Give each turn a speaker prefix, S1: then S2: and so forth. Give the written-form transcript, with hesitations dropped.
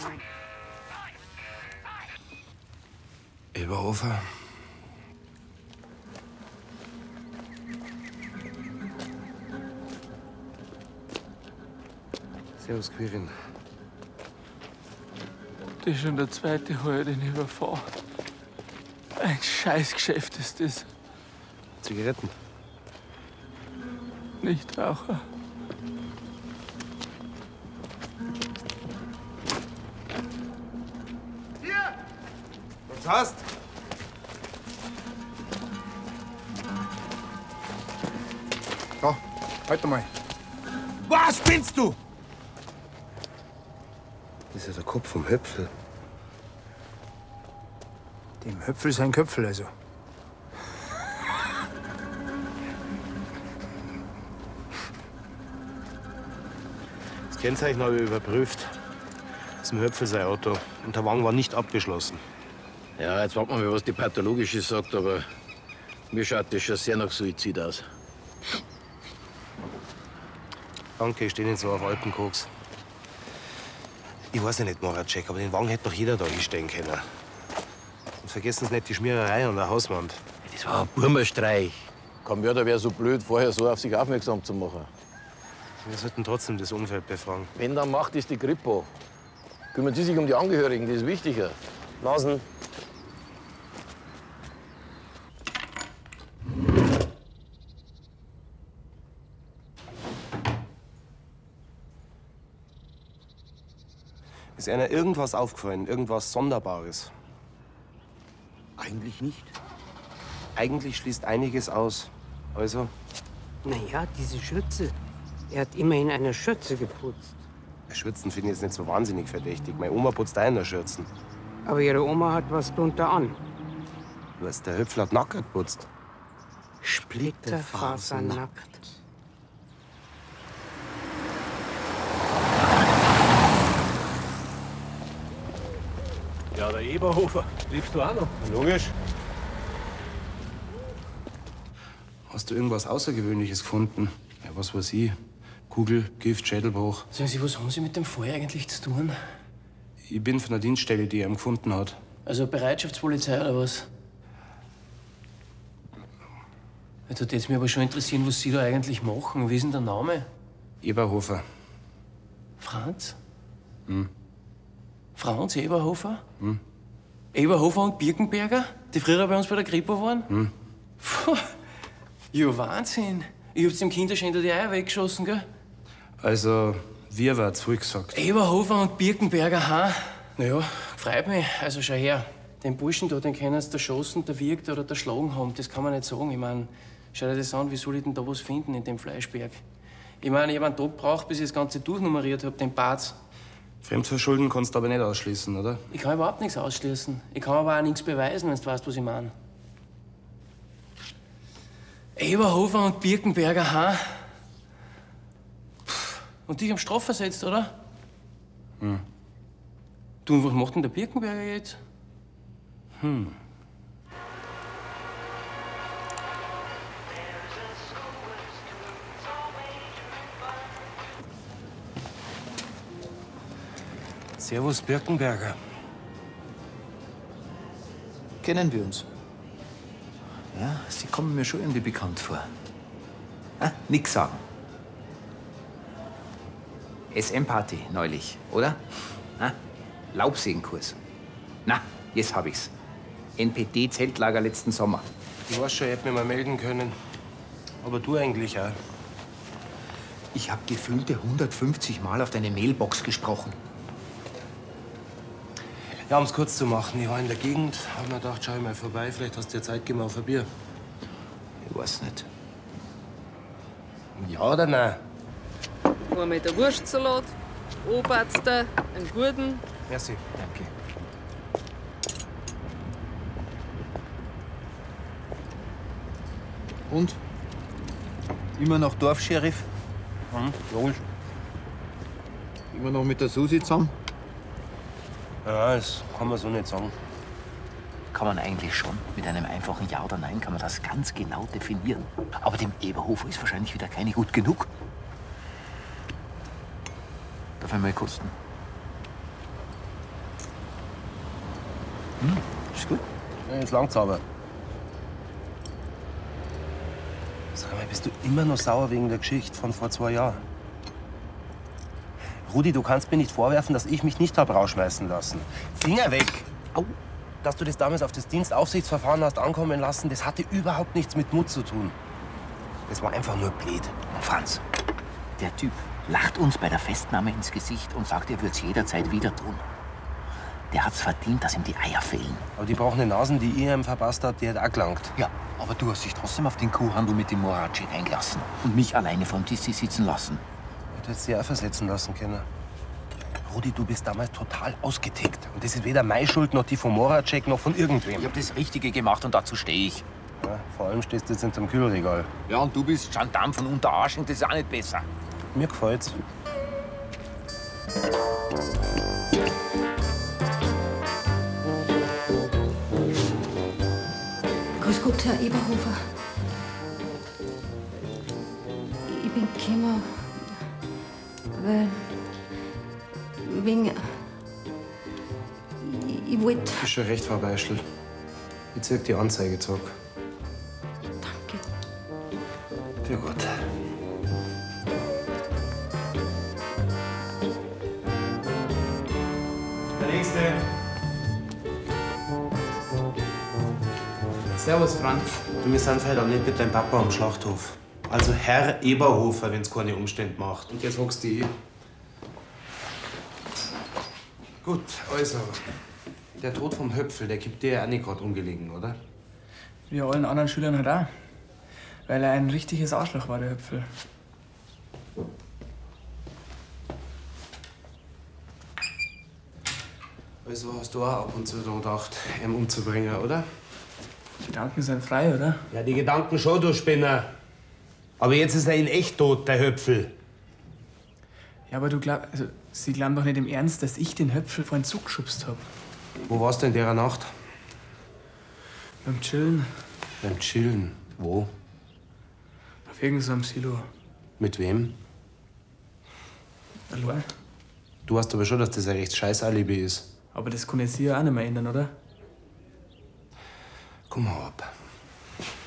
S1: Eberhofer. Servus, Quirin.
S2: Das ist schon der zweite Heuer, den ich überfahre. Ein Scheißgeschäft ist das.
S1: Zigaretten?
S2: Nichtraucher.
S1: Hier! Was hast?
S3: Da, halt mal.
S1: Was spinnst du? Das ist ja der Kopf vom Höpfel.
S3: Dem Höpfel sein Köpfel, also.
S1: Das Kennzeichen habe ich überprüft. Das ist ein Höpfel sein Auto. Und der Wagen war nicht abgeschlossen.
S4: Ja, jetzt warten wir mal, was die Pathologische sagt, aber mir schaut das schon sehr nach Suizid aus.
S1: Danke, ich stehe nicht so auf Alpenkoks. Ich weiß ja nicht, Moracek, aber den Wagen hätte doch jeder da hinstellen können. Und vergessen Sie nicht die Schmiererei an der Hauswand.
S4: Das war ein Burmerstreich. Kein Mörder wäre so blöd, vorher so auf sich aufmerksam zu machen.
S1: Wir sollten trotzdem das Umfeld befragen.
S4: Wenn dann macht, ist die Kripo. Kümmern Sie sich um die Angehörigen, das ist wichtiger.
S1: Nasen. Ist einer irgendwas aufgefallen? Irgendwas Sonderbares?
S5: Eigentlich nicht.
S1: Eigentlich schließt einiges aus. Also,
S6: Naja, diese Schürze. Er hat immerhin eine Schürze geputzt.
S1: Schürzen finde ich jetzt nicht so wahnsinnig verdächtig. Meine Oma putzt auch in der Schürzen.
S6: Aber ihre Oma hat was drunter an.
S1: Du hast der Höpfel hat nackert putzt.
S6: Splitterfasernackt.
S2: Ja, der Eberhofer. Lebst du auch noch?
S1: Logisch. Hast du irgendwas Außergewöhnliches gefunden? Ja, was weiß ich. Kugel, Gift, Schädelbruch.
S2: Sagen Sie, was haben Sie mit dem Fall eigentlich zu tun?
S1: Ich bin von der Dienststelle, die ihn gefunden hat.
S2: Also Bereitschaftspolizei oder was? Jetzt würde es mich aber schon interessieren, was Sie da eigentlich machen. Wie ist denn der Name?
S1: Eberhofer.
S2: Franz? Franz Eberhofer? Eberhofer und Birkenberger, die früher bei uns bei der Kripo waren? Puh, ja, Wahnsinn. Ich hab's dem Kinderschänder die Eier weggeschossen, gell?
S1: Also, wir war's früh gesagt.
S2: Eberhofer und Birkenberger, ha? Naja, freut mich. Also schau her. Den Burschen da, den können sie da schossen, der wirkt oder der schlagen haben. Das kann man nicht sagen. Ich mein, schau dir das an, wie soll ich denn da was finden in dem Fleischberg? Ich mein, ich hab einen Tag gebraucht, bis ich das Ganze durchnummeriert hab, den Barz.
S1: Fremdverschulden kannst du aber nicht ausschließen, oder?
S2: Ich kann überhaupt nichts ausschließen. Ich kann aber auch nichts beweisen, wenn du weißt, was ich mein. Eberhofer und Birkenberger, ha? Und dich am Straf versetzt, oder? Du, und was macht denn der Birkenberger jetzt?
S1: Servus, Birkenberger.
S5: Kennen wir uns? Ja, Sie kommen mir schon irgendwie bekannt vor. Nix sagen. SM-Party neulich, oder? Laubsägenkurs. Na, jetzt hab ich's. NPD-Zeltlager letzten Sommer.
S1: Ich weiß schon, ich hätte mich mal melden können. Aber du eigentlich auch.
S5: Ich hab gefühlte 150 Mal auf deine Mailbox gesprochen.
S1: Ja, um es kurz zu machen, ich war in der Gegend, hab mir gedacht, schau ich mal vorbei, vielleicht hast du dir Zeit, gehen wir auf ein Bier.
S5: Ich weiß nicht.
S1: Ja oder nein?
S7: Einmal der Wurstsalat, Oberster, einen guten.
S1: Merci.
S5: Danke. Und? Immer noch Dorfscheriff?
S1: Logisch.
S5: Immer noch mit der Susi zusammen?
S1: Ja, das kann man so nicht sagen.
S5: Kann man eigentlich schon. Mit einem einfachen Ja oder Nein kann man das ganz genau definieren. Aber dem Eberhofer ist wahrscheinlich wieder keine gut genug. Darf ich mal kosten? Ist gut.
S1: Ja, jetzt langt's aber. Sag mal, bist du immer noch sauer wegen der Geschichte von vor 2 Jahren? Rudi, du kannst mir nicht vorwerfen, dass ich mich nicht hab rausschmeißen lassen. Finger weg! Au! Dass du das damals auf das Dienstaufsichtsverfahren hast ankommen lassen, das hatte überhaupt nichts mit Mut zu tun. Das war einfach nur blöd.
S5: Franz, der Typ lacht uns bei der Festnahme ins Gesicht und sagt, er würde es jederzeit wieder tun. Der hat's verdient, dass ihm die Eier fehlen.
S1: Aber die brauchen Nasen, die ihr ihm verpasst hat, die hat auch gelangt.
S5: Ja, aber du hast dich trotzdem auf den Kuhhandel mit dem Moratschek eingelassen und mich alleine vom Tissi sitzen lassen.
S1: Du hättest sie auch versetzen lassen können. Rudi, du bist damals total ausgetickt. Und das ist weder meine Schuld, noch die von Moratschek, noch von irgendwem.
S5: Ich hab das Richtige gemacht und dazu stehe ich.
S1: Ja, vor allem stehst du jetzt hinterm Kühlregal.
S5: Ja, und du bist Gendarm von Unterarsching, das ist auch nicht besser.
S1: Mir gefällt's.
S8: Grüß Gott, Herr Eberhofer. Ich bin gekommen, weil wegen... Ich wollte...
S1: Ist schon recht, Frau Beischel. Ich zieh die Anzeige zurück.
S8: Danke.
S1: Für Gott.
S9: Der Nächste. Servus, Franz.
S1: Du, wir sind heute auch nicht mit deinem Papa am Schlachthof. Also Herr Eberhofer, wenn's keine Umstände macht. Und jetzt hockst du eh. Gut, also. Der Tod vom Höpfel, der gibt dir ja auch nicht gerade ungelegen, oder?
S9: Wie allen anderen Schülern halt auch. Weil er ein richtiges Arschloch war, der Höpfel.
S1: Also hast du auch ab und zu daran gedacht, ihn umzubringen, oder?
S9: Die Gedanken sind frei, oder?
S1: Ja, die Gedanken schon, du Spinner. Aber jetzt ist er in echt tot, der Höpfel.
S9: Ja, aber Sie glauben doch nicht im Ernst, dass ich den Höpfel vor den Zug geschubst hab.
S1: Wo warst du in der Nacht?
S9: Beim Chillen.
S1: Beim Chillen. Wo?
S9: Auf irgendeinem Silo.
S1: Mit wem?
S9: Allein.
S1: Du weißt aber schon, dass das ein recht scheiß Alibi ist.
S9: Aber das kann jetzt hier auch nicht mehr ändern, oder?
S1: Komm mal ab.